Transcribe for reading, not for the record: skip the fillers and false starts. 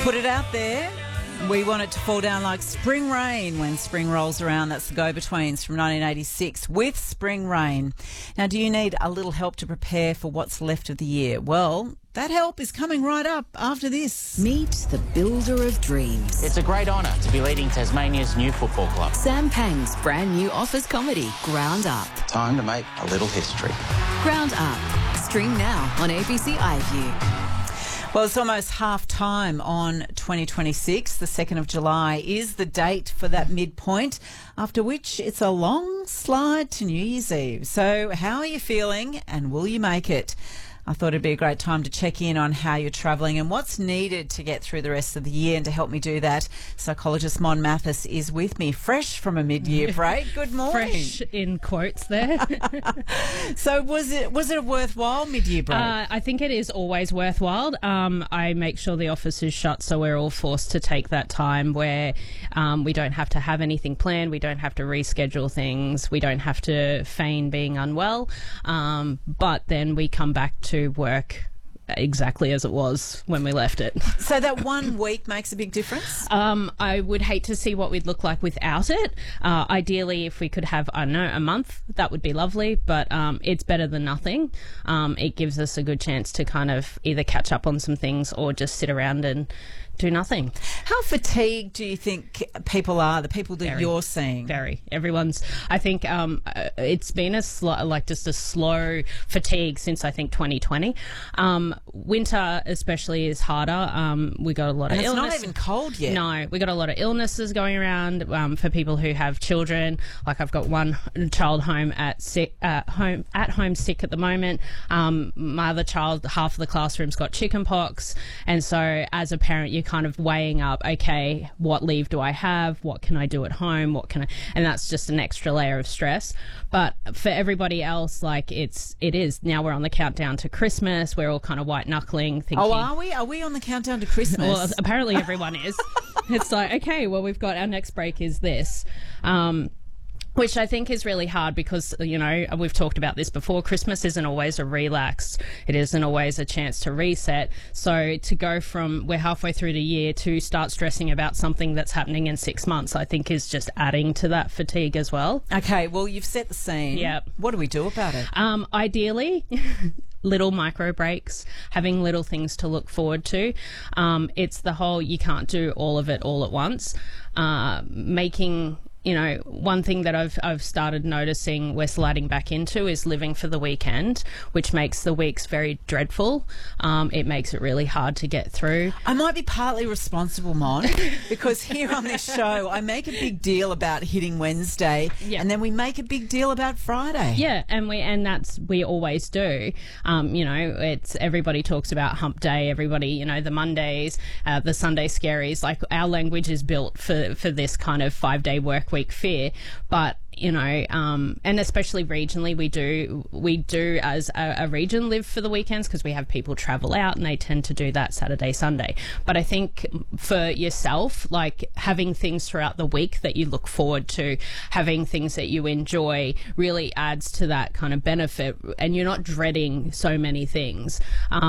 Put it out there. We want it to fall down like spring rain when spring rolls around. That's the Go-Betweens from 1986 with Spring Rain. Now, do you need a little help to prepare for what's left of the year? Well, that help is coming right up after this. Meet the builder of dreams. It's a great honour to be leading Tasmania's new football club. Sam Pang's brand new office comedy, Ground Up. Time to make a little history. Ground Up. Stream now on ABC iView. Well, it's almost half-time on 2026. The 2nd of July is the date for that midpoint, after which it's a long slide to New Year's Eve. So how are you feeling and will you make it? I thought it'd be a great time to check in on how you're travelling and what's needed to get through the rest of the year. And to help me do that, psychologist Mon Mathis is with me, fresh from a mid-year break. Good morning. Fresh in quotes there. So was it a worthwhile mid-year break? I think it is always worthwhile. I make sure the office is shut, so we're all forced to take that time where we don't have to have anything planned, we don't have to reschedule things, we don't have to feign being unwell, but then we come back to work exactly as it was when we left it. So that 1 week makes a big difference? I would hate to see what we'd look like without it. Ideally, if we could have, I don't know, a month, that would be lovely, but it's better than nothing. It gives us a good chance to kind of either catch up on some things or just sit around and do nothing. How fatigued do you think people are, the people that you're seeing? Very. Everyone's, I think it's been a just a slow fatigue since I think 2020. Winter especially is harder. We got a lot of illness. It's not even cold yet. No, we got a lot of illnesses going around for people who have children. Like I've got one child home sick at the moment. My other child, half of the classroom's got chicken pox, and so as a parent, you're kind of weighing up, okay, what leave do I have? What can I do at home? And that's just an extra layer of stress. But for everybody else, like it is. Now we're on the countdown to Christmas. We're all kind of white knuckling thinking. Oh, are we? Are we on the countdown to Christmas? Well, apparently everyone is. It's like, okay, well, we've got our next break is this. Which I think is really hard because, you know, we've talked about this before. Christmas isn't always a relax. It isn't always a chance to reset. So to go from we're halfway through the year to start stressing about something that's happening in 6 months, I think is just adding to that fatigue as well. Okay, well, you've set the scene. Yeah. What do we do about it? Ideally, little micro breaks, having little things to look forward to. It's the whole you can't do all of it all at once. Making... You know, one thing that I've started noticing we're sliding back into is living for the weekend, which makes the weeks very dreadful. It makes it really hard to get through. I might be partly responsible, Mon, because here on this show I make a big deal about hitting Wednesday, and then we make a big deal about Friday. Yeah, and we always do. You know, it's everybody talks about hump day. Everybody, you know, the Mondays, the Sunday scaries. Like our language is built for this kind of 5-day work week fear, but you know, and especially regionally, we do as a region live for the weekends because we have people travel out and they tend to do that Saturday, Sunday. But I think for yourself, like having things throughout the week that you look forward to, having things that you enjoy really adds to that kind of benefit, and you're not dreading so many things.